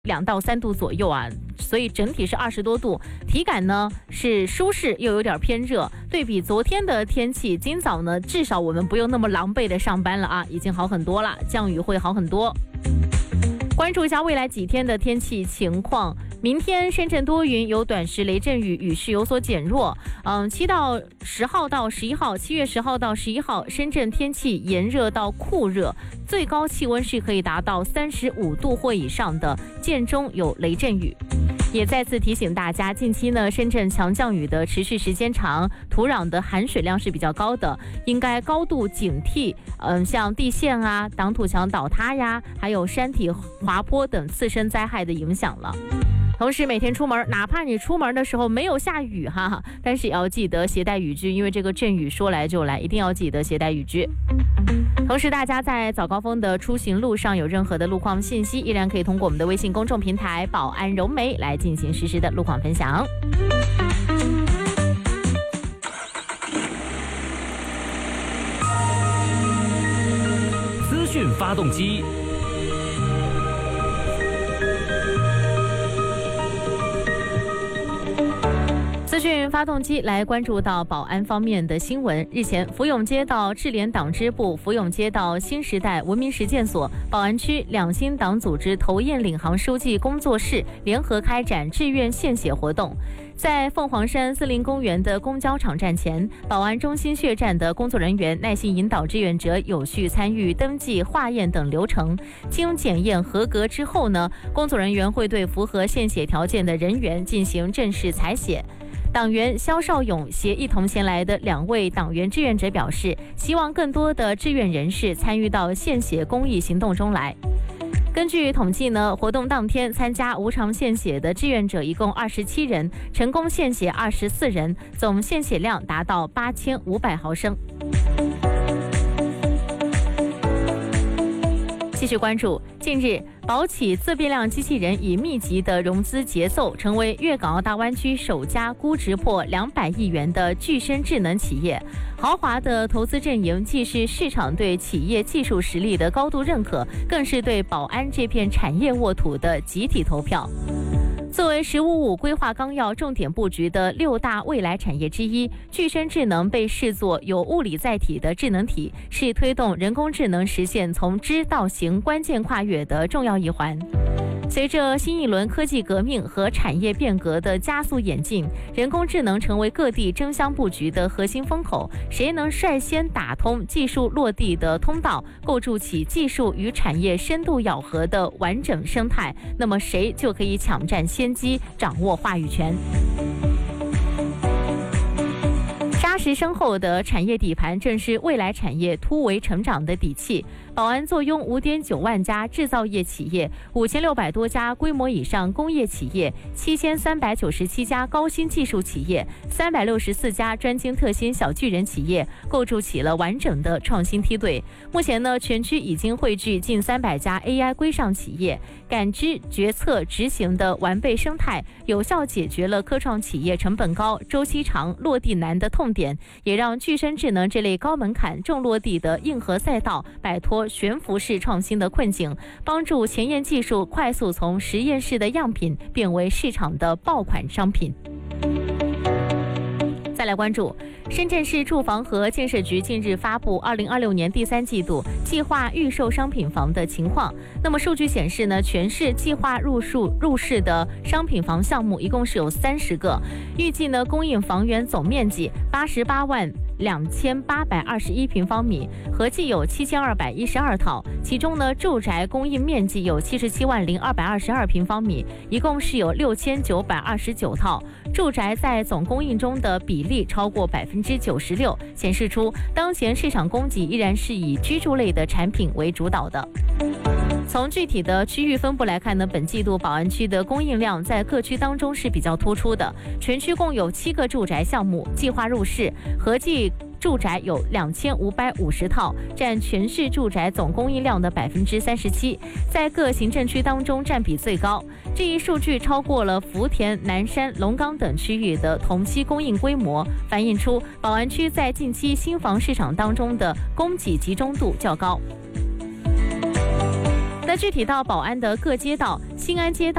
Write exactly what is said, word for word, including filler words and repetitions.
两到三度左右啊，所以整体是二十多度，体感呢是舒适又有点偏热。对比昨天的天气，今早呢至少我们不用那么狼狈的上班了啊，已经好很多了，降雨会好很多。关注一下未来几天的天气情况。明天深圳多云，有短时雷阵雨，雨势有所减弱。嗯，七到十号到十一号，七月十号到十一号，深圳天气炎热到酷热，最高气温是可以达到三十五度或以上的，间中有雷阵雨。也再次提醒大家，近期呢，深圳强降雨的持续时间长，土壤的含水量是比较高的，应该高度警惕。嗯，像地陷啊、挡土墙倒塌呀，还有山体滑坡等次生灾害的影响了。同时每天出门，哪怕你出门的时候没有下雨哈，但是也要记得携带雨具，因为这个阵雨说来就来，一定要记得携带雨具。同时大家在早高峰的出行路上有任何的路况信息，依然可以通过我们的微信公众平台宝安柔媒来进行实时的路况分享。 资讯发动机， 资讯发动机来关注到保安方面的新闻。日前，福永街道智联党支部、福永街道新时代文明实践所、宝安区两新党组织头雁领航书记工作室联合开展志愿献血活动。在凤凰山森林公园的公交场站前，宝安中心血站的工作人员耐心引导志愿者有序参与登记、化验等流程。经检验合格之后呢，工作人员会对符合献血条件的人员进行正式采血。党员肖少勇携一同前来的两位党员志愿者表示，希望更多的志愿人士参与到献血公益行动中来。根据统计呢，活动当天参加无偿献血的志愿者一共二十七人，成功献血二十四人，总献血量达到八千五百毫升。继续关注，近日宝企自变量机器人以密集的融资节奏，成为粤港澳大湾区首家估值破两百亿元的具身智能企业。豪华的投资阵营既是市场对企业技术实力的高度认可，更是对宝安这片产业沃土的集体投票。作为“十五五”规划纲要重点布局的六大未来产业之一，具身智能被视作有物理载体的智能体，是推动人工智能实现从知到行关键跨越的重要一环。随着新一轮科技革命和产业变革的加速演进，人工智能成为各地争相布局的核心风口。谁能率先打通技术落地的通道，构筑起技术与产业深度咬合的完整生态，那么谁就可以抢占先机，掌握话语权。扎实深厚的产业底盘正是未来产业突围成长的底气。宝安坐拥 五点九万家制造业企业，五千六百多家规模以上工业企业，七千三百九十七家高新技术企业，三百六十四家专精特新小巨人企业，构筑起了完整的创新梯队。目前呢，全区已经汇聚近三百家 A I 规上企业，感知、决策、执行的完备生态，有效解决了科创企业成本高、周期长、落地难的痛点，也让具身智能这类高门槛、重落地的硬核赛道摆脱悬浮式创新的困境，帮助前沿技术快速从实验室的样品变为市场的爆款商品。再来关注深圳市住房和建设局近日发布二零二六年第三季度计划预售商品房的情况。那么数据显示呢，全市计划入数入市的商品房项目一共是有三十个，预计呢供应房源总面积八十八万两千八百二十一平方米，合计有七千二百一十二套。其中呢，住宅供应面积有七十七万零二百二十二平方米，一共是有六千九百二十九套。住宅在总供应中的比例超过百分之九十六，显示出当前市场供给依然是以居住类的产品为主导的。从具体的区域分布来看呢，本季度宝安区的供应量在各区当中是比较突出的。全区共有七个住宅项目计划入市，合计住宅有两千五百五十套，占全市住宅总供应量的百分之三十七，在各行政区当中占比最高。这一数据超过了福田、南山、龙岗等区域的同期供应规模，反映出宝安区在近期新房市场当中的供给集中度较高。 那具体到宝安的各街道，新安街道。